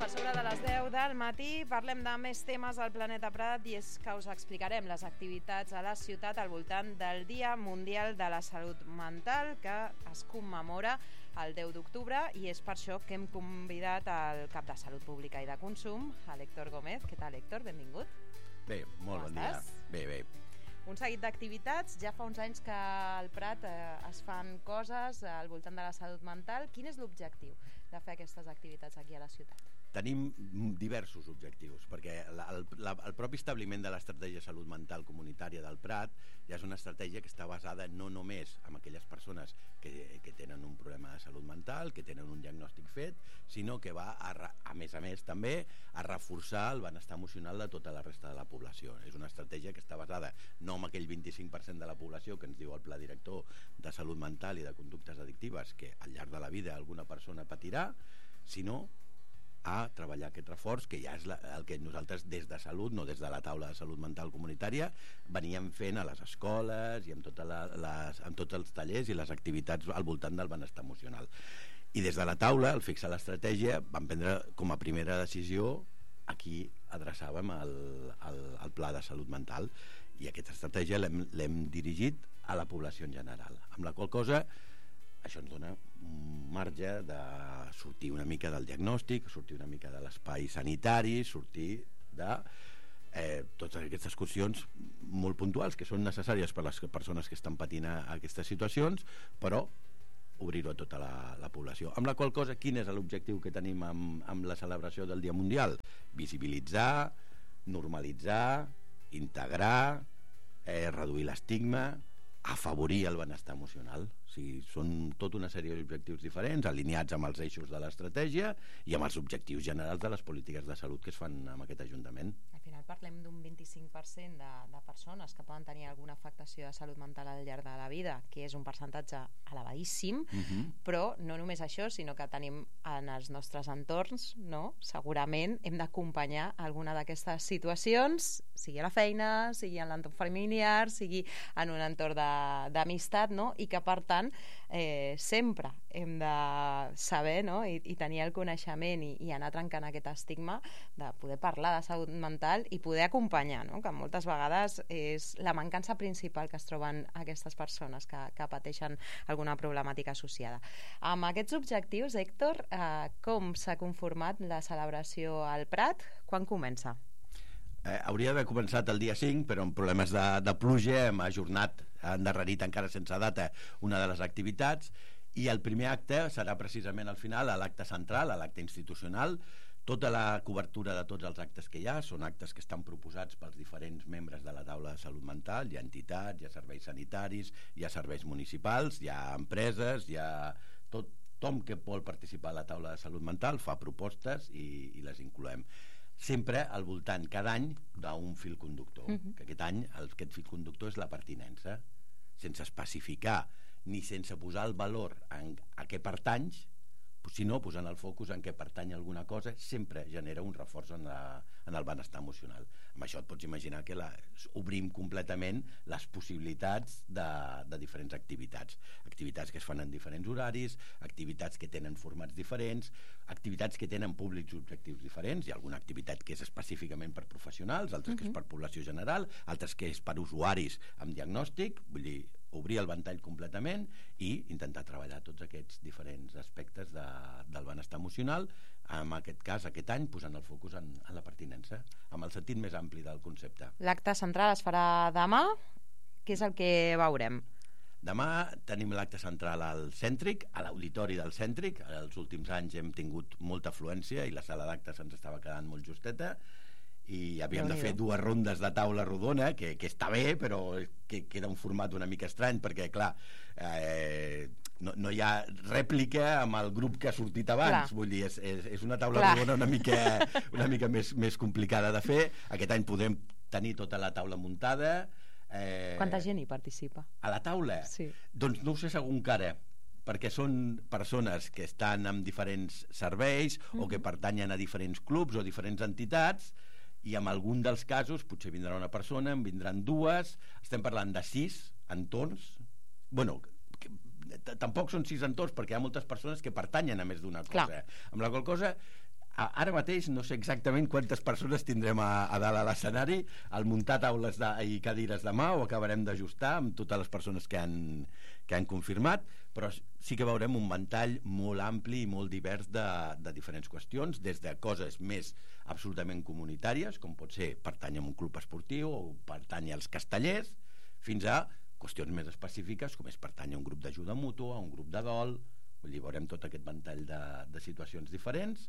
per sobre de les 10 del matí. Parlem de més temes al Planeta Prat i és que us explicarem les activitats a la ciutat al voltant del Dia Mundial de la Salut Mental, que es commemora el 10 d'octubre, i és per això que hem convidat el cap de Salut Pública i de Consum, l'Héctor Gómez. Què tal, Héctor? Benvingut. Bé, molt bon dia. Bé. Un seguit d'activitats. Ja fa uns anys que al Prat es fan coses al voltant de la salut mental. Quin és l'objectiu de fer aquestes activitats aquí a la ciutat? Tenim diversos objectius, perquè el propi establiment de l'estratègia de salut mental comunitària del Prat ja és una estratègia que està basada no només en aquelles persones que tenen un problema de salut mental, que tenen un diagnòstic fet, sinó que va, a més també, a reforçar el benestar emocional de tota la resta de la població. És una estratègia que està basada no en aquell 25% de la població que ens diu el Pla Director de Salut Mental i de Conductes Addictives que al llarg de la vida alguna persona patirà, sinó a treballar aquest reforç, que ja és el que nosaltres des de Salut, no des de la taula de salut mental comunitària, veníem fent a les escoles i amb tots els tallers i les activitats al voltant del benestar emocional. I des de la taula, al fixar l'estratègia, vam prendre com a primera decisió a qui adreçàvem el pla de salut mental, i aquesta estratègia l'hem dirigit a la població en general, amb la qual cosa això ens dona un marge de sortir una mica del diagnòstic, sortir una mica de l'espai sanitari, sortir de totes aquestes qüestions molt puntuals que són necessàries per les persones que estan patint aquestes situacions, però obrir-ho a tota la població. Amb la qual cosa, quin és l'objectiu que tenim amb la celebració del Dia Mundial? Visibilitzar, normalitzar, integrar, reduir l'estigma, afavorir el benestar emocional. O sigui, són tota una sèrie d'objectius diferents, alineats amb els eixos de l'estratègia i amb els objectius generals de les polítiques de salut que es fan en aquest Ajuntament. Al final parlem d'un 25% de persones que poden tenir alguna afectació de salut mental al llarg de la vida, que és un percentatge elevadíssim, però no només això, sinó que tenim en els nostres entorns, no? Segurament hem d'acompanyar alguna d'aquestes situacions, sigui a la feina, sigui en l'entorn familiar, sigui en un entorn d'amistat, no? I que per tant sempre hem de saber, no? I tenir el coneixement i anar trencant aquest estigma de poder parlar de salut mental i poder acompanyar, no? Que moltes vegades és la mancança principal que es troben aquestes persones que pateixen alguna problemàtica associada. Amb aquests objectius, Héctor, com s'ha conformat la celebració al Prat? Quan comença? Hauria d'haver començat el dia 5, però amb problemes de pluja hem ajornat, endarrerit encara sense data, una de les activitats, i el primer acte serà precisament al final, a l'acte central, a l'acte institucional. Tota la cobertura de tots els actes que hi ha són actes que estan proposats pels diferents membres de la taula de salut mental. Hi ha entitats, hi ha serveis sanitaris, hi ha serveis municipals, hi ha empreses, hi ha tothom que vol participar a la taula de salut mental, fa propostes i les incloem. Sempre al voltant, cada any, d'un fil conductor. Que aquest any aquest fil conductor és la pertinença, sense especificar ni sense posar el valor en a què pertanys, sinó posant el focus en què pertany alguna cosa, sempre genera un reforç en el benestar emocional. Amb això et pots imaginar que obrim completament les possibilitats de diferents activitats que es fan en diferents horaris, activitats que tenen formats diferents, activitats que tenen públics objectius diferents. Hi ha alguna activitat que és específicament per professionals, altres que és per població general, altres que és per usuaris amb diagnòstic. Vull dir, obrir el ventall completament i intentar treballar tots aquests diferents aspectes del benestar emocional, en aquest cas, aquest any, posant el focus en la pertinença, amb el sentit més ampli del concepte. L'acte central es farà demà. Què és el que veurem? Demà tenim l'acte central al Cèntric, a l'auditori del Cèntric. Els últims anys hem tingut molta afluència i la sala d'actes ens estava quedant molt justeta, i havíem de fer 2 rondes de taula rodona, que està bé, però que queda un format una mica estrany, perquè clar, no hi ha rèplica amb el grup que ha sortit abans. Vull dir, és una taula rodona una mica més complicada de fer. Aquest any podem tenir tota la taula muntada. Quanta gent hi participa? A la taula? Sí. Doncs no ho sé segur encara, perquè són persones que estan en diferents serveis o que pertanyen a diferents clubs o diferents entitats, i en algun dels casos potser vindrà una persona, en vindran 2. Estem parlant de 6 entorns. Bueno, tampoc són 6 entorns, perquè hi ha moltes persones que pertanyen a més d'una cosa. Amb la qual cosa Ara mateix no sé exactament quantes persones tindrem a dalt a l'escenari al muntar taules i cadires demà, o acabarem d'ajustar amb totes les persones que han confirmat, però sí que veurem un ventall molt ampli i molt divers de diferents qüestions, des de coses més absolutament comunitàries, com pot ser pertànyer a un club esportiu o pertànyer als castellers, fins a qüestions més específiques, com és pertànyer a un grup d'ajuda mútua, a un grup de dol. Vull dir, veurem tot aquest ventall de situacions diferents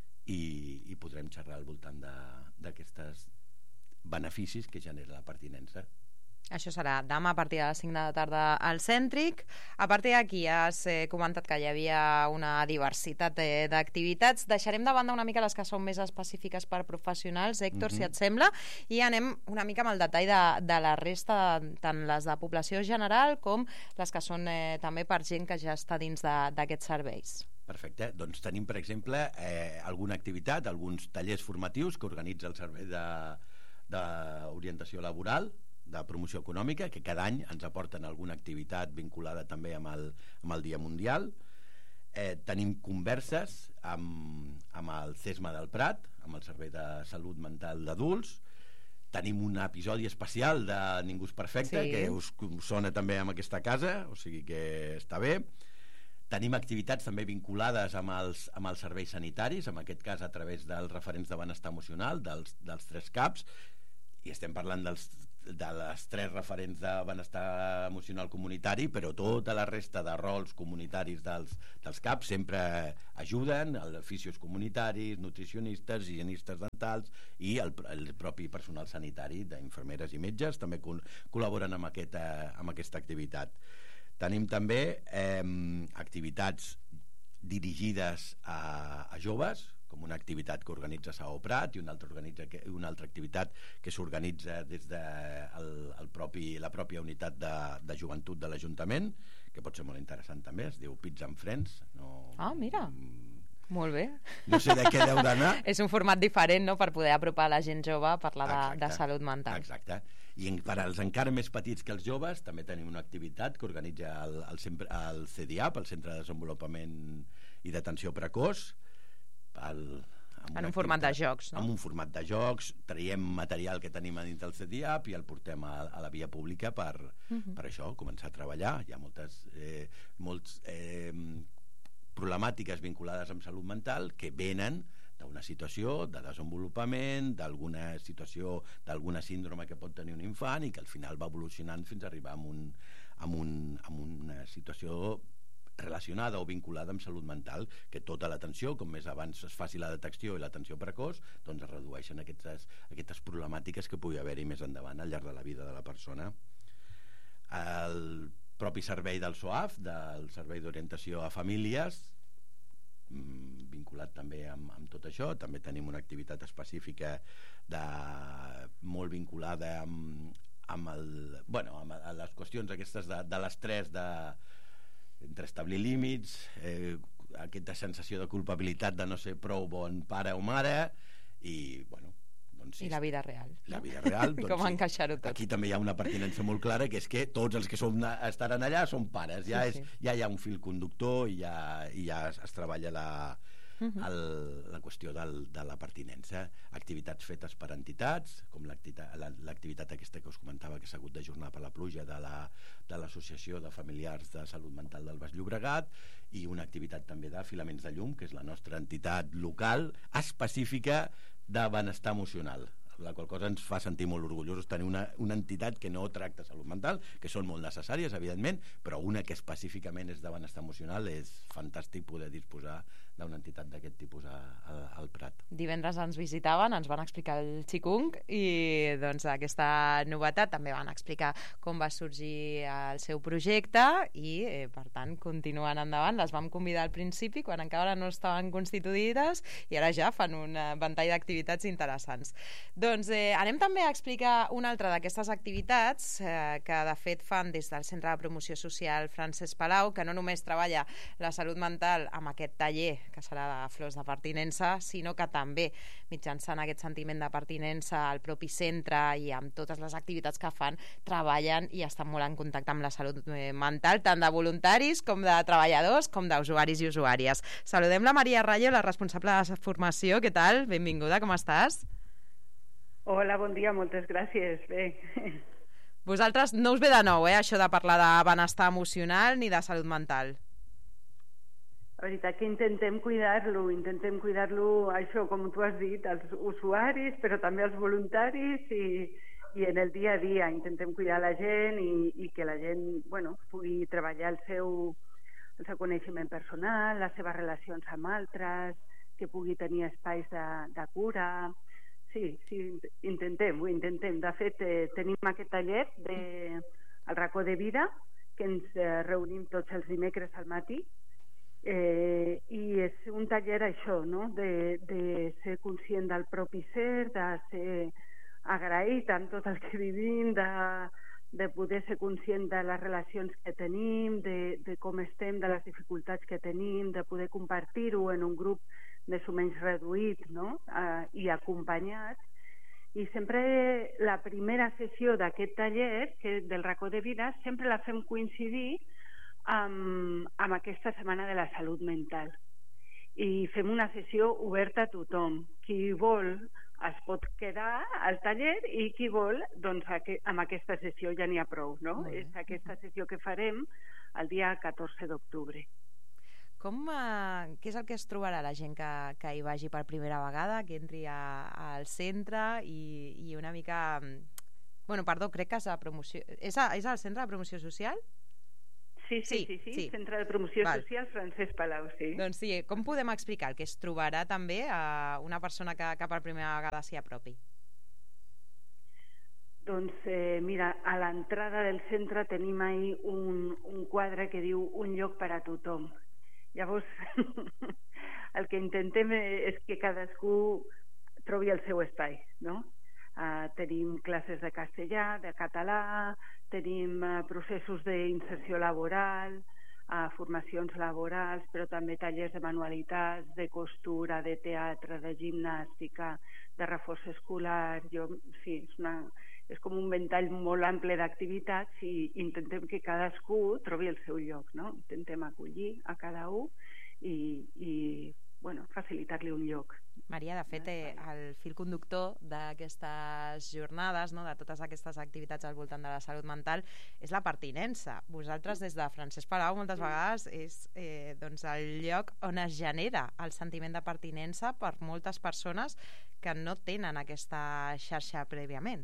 i podrem xerrar al voltant d'aquests beneficis que genera la pertinença. Això serà demà a partir de les 5 de la tarda al Cèntric. A partir d'aquí has comentat que hi havia una diversitat d'activitats. Deixarem de banda una mica les que són més específiques per professionals, Héctor, si et sembla, i anem una mica amb el detall de la resta, tant les de població general com les que són també per gent que ja està dins d'aquests serveis. Perfecte. Doncs tenim, per exemple, alguna activitat, alguns tallers formatius que organitza el Servei d'Orientació Laboral, de Promoció Econòmica, que cada any ens aporten alguna activitat vinculada també amb el Dia Mundial. Tenim converses amb el CESMA del Prat, amb el Servei de Salut Mental d'Adults. Tenim un episodi especial de Ningú és perfecte, que us sona també amb aquesta casa, o sigui que està bé. Tenim activitats també vinculades amb els serveis sanitaris, en aquest cas a través dels referents de benestar emocional, dels 3 CAPs, i estem parlant de les 3 referents de benestar emocional comunitari, però tota la resta de rols comunitaris dels CAPs sempre ajuden, els fisios comunitaris, nutricionistes, higienistes dentals i el propi personal sanitari d'infermeres i metges també col·laboren amb aquesta activitat. Tenim també activitats dirigides a joves, com una activitat que organitza Sao Prat i una altra activitat que s'organitza des de la pròpia unitat de joventut de l'Ajuntament, que pot ser molt interessant també, es diu Pizza and Friends. Mira, molt bé. No sé de què deu d'anar. És un format diferent, no?, per poder apropar la gent jove a parlar de salut mental. Exacte. I per als encara més petits que els joves també tenim una activitat que organitza el CDIAP, el Centre de Desenvolupament i d'Atenció Precoç, en un format de jocs, no? En un format de jocs, traiem material que tenim a dins del CDIAP i el portem a la via pública per això, començar a treballar. Hi ha moltes problemàtiques vinculades amb salut mental que venen d'una situació de desenvolupament, d'alguna situació, d'alguna síndrome que pot tenir un infant i que al final va evolucionant fins a arribar a una situació relacionada o vinculada amb salut mental, que tota l'atenció, com més abans es faci la detecció i l'atenció precoç, doncs es redueixen aquestes problemàtiques que pugui haver-hi més endavant al llarg de la vida de la persona. El propi servei del SOAF, del Servei d'Orientació a Famílies, vinculat també amb tot això. També tenim una activitat específica molt vinculada amb les qüestions aquestes de l'estrès, entre establir límits, aquesta sensació de culpabilitat de no ser prou bon pare o mare, i i la vida real. La vida real, com encaixar-ho tot. Aquí també hi ha una pertinença molt clara, que és que tots els que estaran allà són pares. Ja hi ha un fil conductor i ja es treballa la qüestió de la pertinença. Activitats fetes per entitats, com l'activitat aquesta que us comentava, que s'ha hagut d'ajornar per la pluja, de l'Associació de Familiars de Salut Mental del Baix Llobregat, i una activitat també de Filaments de Llum, que és la nostra entitat local específica de benestar emocional, la qual cosa ens fa sentir molt orgullosos tenir una entitat que no tracta salut mental, que són molt necessàries, evidentment, però una que específicament és de benestar emocional. És fantàstic poder disposar d'una entitat d'aquest tipus al Prat. Divendres ens visitaven, ens van explicar el Qigong i doncs aquesta novetat, també van explicar com va sorgir el seu projecte i per tant continuen endavant. Les vam convidar al principi quan encara no estaven constituïdes i ara ja fan un ventall d'activitats interessants. Doncs anem també a explicar una altra d'aquestes activitats que de fet fan des del Centre de Promoció Social Francesc Palau, que no només treballa la salut mental amb aquest taller que serà de Flors de Pertinença, sinó que també mitjançant aquest sentiment de pertinença al propi centre i amb totes les activitats que fan, treballen i estan molt en contacte amb la salut mental, tant de voluntaris com de treballadors com d'usuaris i usuàries. Saludem la Maria Rayo, la responsable de formació. Què tal? Benvinguda, com estàs? Hola, bon dia, moltes gràcies. Bé. Vosaltres no us ve de nou, això de parlar de benestar emocional ni de salut mental. La veritat que intentem cuidar-lo, això, com tu has dit, els usuaris, però també els voluntaris i en el dia a dia intentem cuidar la gent i que la gent, bueno, pugui treballar el seu coneixement personal, les seves relacions amb altres, que pugui tenir espais de cura. Sí, intentem. De fet, tenim aquest taller al Racó de Vida, que ens reunim tots els dimecres al matí, i és un taller això, no? de ser conscient del propi ser, de ser agraït amb tot el que vivim, de poder ser conscient de les relacions que tenim, de com estem, de les dificultats que tenim, de poder compartir-ho en un grup més o menys reduït, no? I acompanyat. I sempre la primera sessió d'aquest taller, del Racó de Vida, sempre la fem coincidir amb aquesta setmana de la salut mental. I fem una sessió oberta a tothom. Qui vol es pot quedar al taller i qui vol, doncs amb aquesta sessió ja n'hi ha prou, no? És aquesta sessió que farem el dia 14 d'octubre. Què és el que es trobarà la gent que hi vagi per primera vegada, que entri al centre i una mica... Bueno, perdó, crec que és a promoció... És al Centre de Promoció Social? Sí. Centre de Promoció Social Francesc Palau, sí. Doncs sí, com podem explicar el que es trobarà també a una persona que per primera vegada s'hi apropi? Doncs mira, a l'entrada del centre tenim ahí un quadre que diu un lloc per a tothom. Llavors, el que intentem és que cadascú trobi el seu espai, no? Tenim classes de castellà, de català, tenim processos d'inserció laboral, formacions laborals, però també tallers de manualitats, de costura, de teatre, de gimnàstica, de reforç escolar. Sí, és com un ventall molt ample d'activitats i intentem que cadascú trobi el seu lloc, no? Intentem acollir a cada un i bueno, facilitar-li un lloc. Maria, de fet, el fil conductor d'aquestes jornades, no, de totes aquestes activitats al voltant de la salut mental, és la pertinença. Vosaltres, des de Francesc Palau, moltes vegades és doncs el lloc on es genera el sentiment de pertinença per moltes persones que no tenen aquesta xarxa prèviament.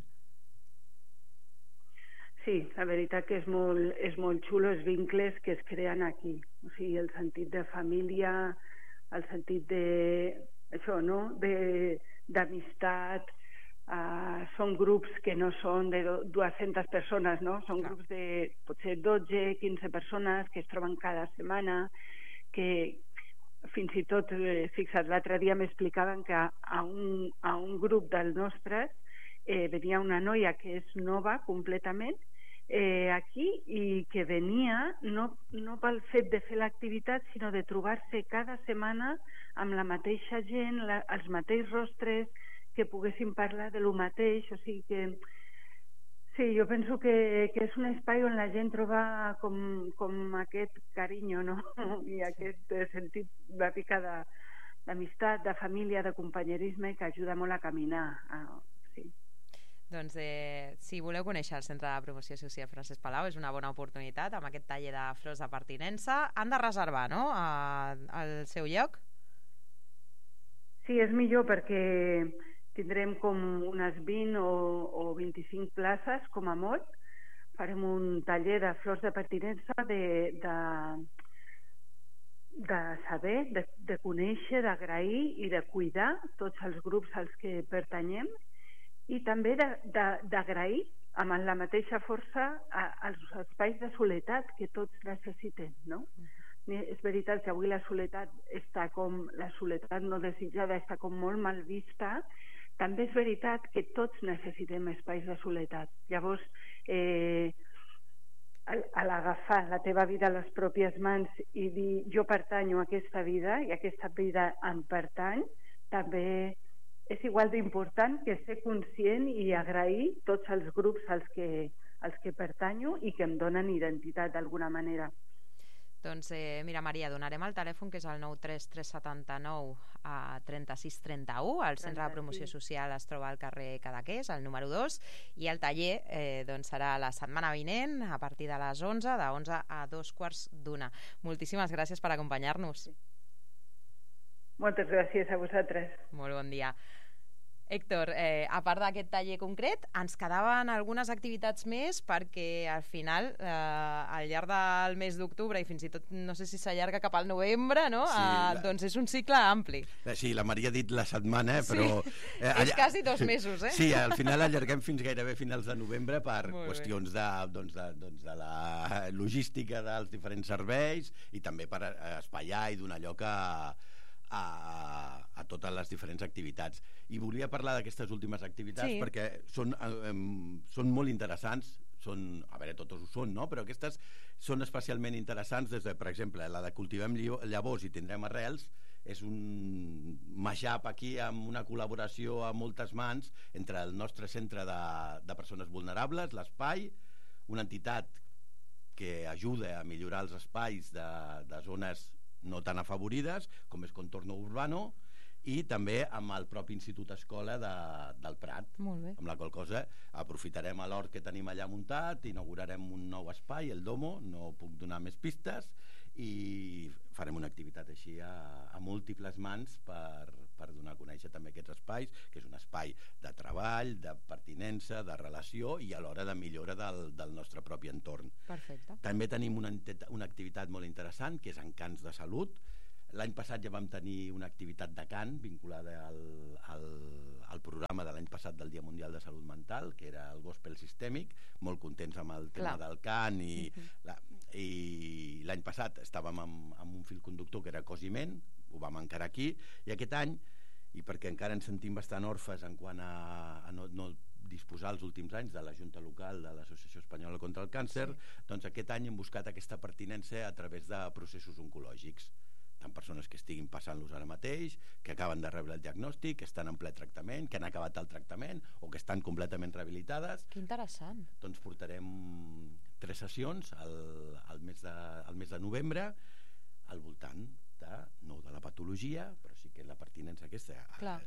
Sí, la veritat que és molt xulo els vincles que es creen aquí. O sigui, el sentit de família, el sentit això, no? D'amistat. Són grups que no són de 200 persones, no? Són grups de potser 12, 15 persones que es troben cada setmana, que fins i tot, fixa't, l'altre dia m'explicaven que a un grup dels nostres venia una noia que és nova completament aquí i que venia no pel fet de fer l'activitat, sinó de trobar-se cada setmana amb la mateixa gent, els mateixos rostres, que poguessin parlar de lo mateix. O sigui que sí, jo penso que és un espai on la gent troba com aquest carinyo, no? I aquest sentit una mica d'amistat, de família, de companyerisme, que ajuda molt a caminar. Sí. Doncs si voleu conèixer el Centre de Promoció Social Francesc Palau, és una bona oportunitat amb aquest taller de flors de pertinença. Han de reservar, no?, el seu lloc? Sí, és millor perquè tindrem com unes 20 o 25 places, com a molt. Farem un taller de flors de pertinença, de saber, de conèixer, d'agrair i de cuidar tots els grups als que pertanyem, i també d'agrair amb la mateixa força als espais de soledat que tots necessitem, no? És veritat que avui la soledat no desitjada està com molt mal vista. També és veritat que tots necessitem espais de soledat. Llavors, a l'agafar la teva vida a les pròpies mans i dir jo pertanyo a aquesta vida i aquesta vida em pertany, també és igual d'important que ser conscient i agrair tots els grups als que pertanyo i que em donen identitat d'alguna manera. Doncs mira, Maria, donarem el telèfon, que és el 93379 3631. El Centre de Promoció Social es troba al carrer Cadaqués, el número 2, i el taller doncs serà la setmana vinent a partir de les 11, de 11 a 2:15. Moltíssimes gràcies per acompanyar-nos. Moltes gràcies a vosaltres. Molt bon dia. Héctor, a part d'aquest taller concret, ens quedaven algunes activitats més perquè al final, al llarg del mes d'octubre i fins i tot no sé si s'allarga cap al novembre, no? Sí, doncs és un cicle ampli. Sí, la Maria ha dit la setmana, però... Sí. És quasi 2 mesos, eh? Sí, al final allarguem fins gairebé finals de novembre per qüestions de la logística dels diferents serveis i també per espaiar i donar lloc a totes les diferents activitats. I volia parlar d'aquestes últimes activitats perquè són molt interessants, a veure, totes ho són, no? Però aquestes són especialment interessants des de, per exemple, la de Cultivem Llavors i Tindrem Arrels, és un mashup aquí amb una col·laboració a moltes mans entre el nostre centre de persones vulnerables, l'Espai, una entitat que ajuda a millorar els espais de zones no tan afavorides com és Contorno Urbano, i també amb el propi Institut Escola del Prat. Molt bé. Amb la qual cosa aprofitarem l'hort que tenim allà muntat, inaugurarem un nou espai, el Domo, no puc donar més pistes, i farem una activitat així a múltiples mans per donar a conèixer també aquests espais, que és un espai de treball, de pertinença, de relació i alhora de millora del nostre propi entorn. Perfecte. També tenim una activitat molt interessant, que és Encants de Salut. L'any passat ja vam tenir una activitat de cant vinculada al programa de l'any passat del Dia Mundial de Salut Mental, que era el gospel sistèmic, molt contents amb el tema del cant i l'any passat estàvem amb un fil conductor que era cos i ment, ho vam encarar aquí, i aquest any, i perquè encara ens sentim bastant orfes en quant a no disposar els últims anys de la Junta Local de l'Associació Espanyola contra el Càncer, doncs aquest any hem buscat aquesta pertinença a través de processos oncològics, tant persones que estiguin passant-los ara mateix, que acaben de rebre el diagnòstic, que estan en ple tractament, que han acabat el tractament o que estan completament rehabilitades. Que interessant. Doncs portarem 3 sessions al mes de novembre al voltant no de la patologia, però sí que la pertinença aquesta. Clar.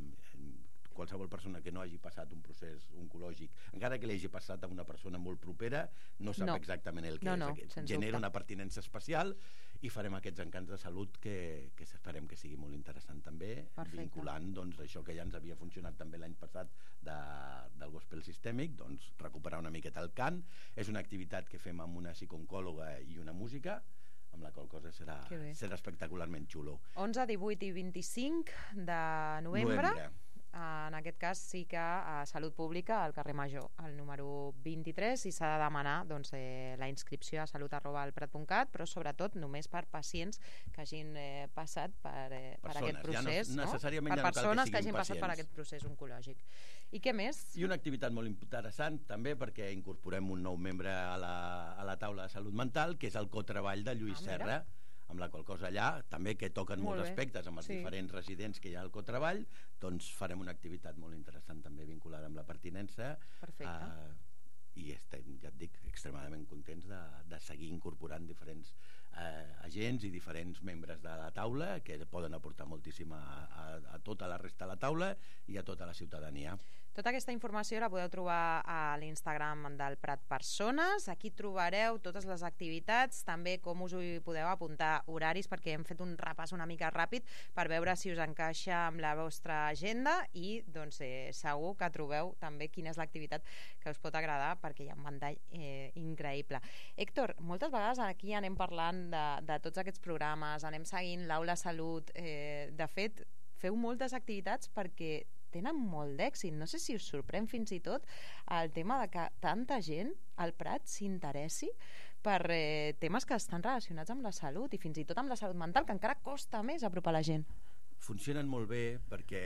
Qualsevol persona que no hagi passat un procés oncològic, encara que l'hagi passat a una persona molt propera, no sap exactament el que és. Genera una pertinença especial i farem aquests encants de salut que esperem que sigui molt interessant també, vinculant doncs, això que ja ens havia funcionat també l'any passat del gospel sistèmic, doncs recuperar una miqueta el cant. És una activitat que fem amb una psicooncòloga i una música, amb la qual cosa serà espectacularment xulo. 11, 18 i 25 de novembre. En aquest cas sí que a Salut Pública al carrer Major, al número 23, i s'ha de demanar doncs, la inscripció a salut@alprat.cat, però sobretot només per pacients que hagin passat per aquest procés, ja no necessàriament per persones que hagin passat per aquest procés oncològic. I què més? I una activitat molt interessant també, perquè incorporem un nou membre a la taula de salut mental, que és el cotreball de Lluís Serra, amb la qual cosa allà, també que toquen molts aspectes amb els diferents residents que hi ha al cotreball, doncs farem una activitat molt interessant també vinculada amb la pertinença. Perfecte. I estem, ja et dic, extremadament contents de seguir incorporant diferents agents i diferents membres de la taula que poden aportar moltíssim a tota la resta de la taula i a tota la ciutadania. Tota aquesta informació la podeu trobar a l'Instagram del Prat Persones. Aquí trobareu totes les activitats, també com us hi podeu apuntar horaris, perquè hem fet un repàs una mica ràpid per veure si us encaixa amb la vostra agenda i doncs, segur que trobeu també quina és l'activitat que us pot agradar, perquè hi ha un ventall increïble. Héctor, moltes vegades aquí anem parlant de tots aquests programes, anem seguint l'Aula Salut. De fet, feu moltes activitats perquè tenen molt d'èxit. No sé si us sorprèn fins i tot el tema de que tanta gent al Prat s'interessi per temes que estan relacionats amb la salut i fins i tot amb la salut mental, que encara costa més apropar la gent. Funcionen molt bé perquè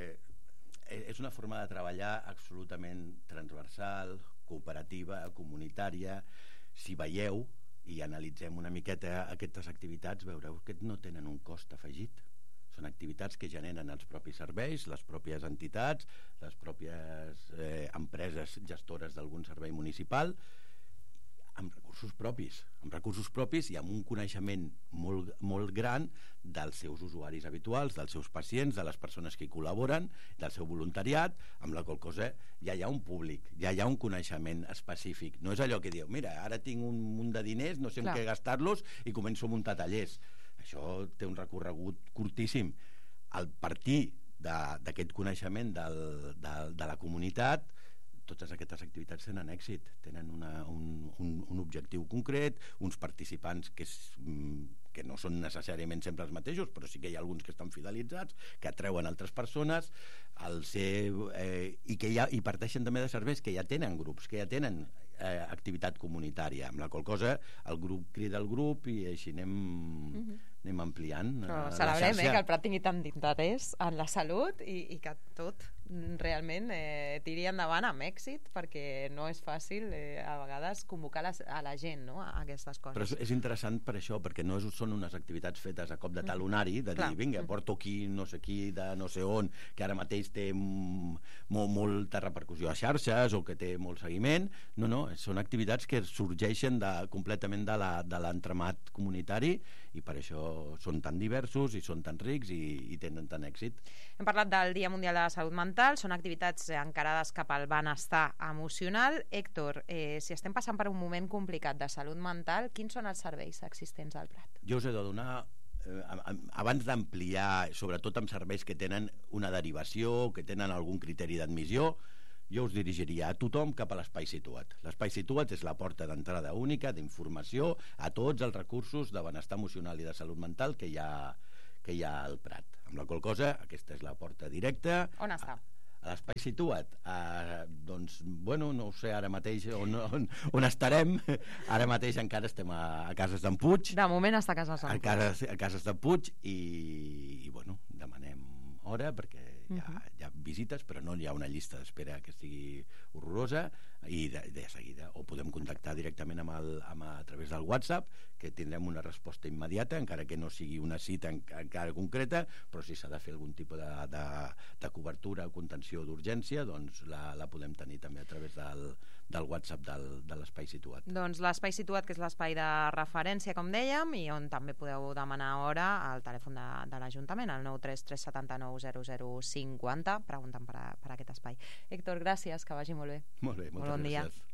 és una forma de treballar absolutament transversal, cooperativa, comunitària, si veieu i analitzem una miqueta aquestes activitats, veureu que no tenen un cost afegit. Són activitats que generen els propis serveis, les pròpies entitats, les pròpies empreses gestores d'algun servei municipal, amb recursos propis i amb un coneixement molt gran dels seus usuaris habituals, dels seus pacients, de les persones que hi col·laboren, del seu voluntariat, amb la qual cosa ja hi ha un públic, ja hi ha un coneixement específic. No és allò que diu, mira, ara tinc un munt de diners, no sé en què gastar-los i començo a muntar tallers. Això té un recorregut curtíssim. Al partir d'aquest coneixement de la comunitat, totes aquestes activitats tenen èxit, tenen un objectiu concret, uns participants que no són necessàriament sempre els mateixos, però sí que hi ha alguns que estan fidelitzats, que atreuen altres persones, i parteixen també de serveis que ja tenen grups, que ja tenen activitat comunitària, amb la qual cosa el grup crida el grup i així anem ampliant la xarxa. Celebrem que el Prat tingui tant d'interès en la salut i que tot realment tiri endavant amb èxit, perquè no és fàcil a vegades convocar a la gent, no?, a aquestes coses. Però és interessant per això, perquè no són unes activitats fetes a cop de talonari, de dir, vinga, porto aquí no sé qui de no sé on, que ara mateix té molta repercussió a xarxes o que té molt seguiment. No, són activitats que sorgeixen completament de l'entramat comunitari, i per això són tan diversos i són tan rics i tenen tant èxit. Hem parlat del Dia Mundial de la Salut Mental, són activitats encarades cap al benestar emocional. Héctor, si estem passant per un moment complicat de salut mental, quins són els serveis existents al Prat? Jo us he de donar, abans d'ampliar, sobretot amb serveis que tenen una derivació, que tenen algun criteri d'admissió, jo us dirigiria a tothom cap a l'Espai Situat. L'Espai Situat és la porta d'entrada única d'informació a tots els recursos de benestar emocional i de salut mental que hi ha al Prat. Amb la qual cosa, aquesta és la porta directa. On està? A l'Espai Situat, doncs, bueno, no ho sé ara mateix on estarem. Ara mateix encara estem a Cases d'en Puig. De moment està a Cases d'en Puig. A Cases d'en Puig i bueno, demanem hora perquè hi ha visites, però no hi ha una llista d'espera que sigui horrorosa, i de seguida o podem contactar directament a través del WhatsApp, que tindrem una resposta immediata, encara que no sigui una cita encara concreta, però si s'ha de fer algun tipus de cobertura o contenció d'urgència, doncs la podem tenir també a través del WhatsApp de l'Espai Situat. Doncs l'Espai Situat, que és l'espai de referència, com dèiem, i on també podeu demanar hora al telèfon de l'Ajuntament, al 933 79 0050, preguntant per aquest espai. Héctor, gràcies, que vagi molt bé. Molt bé, moltes gràcies.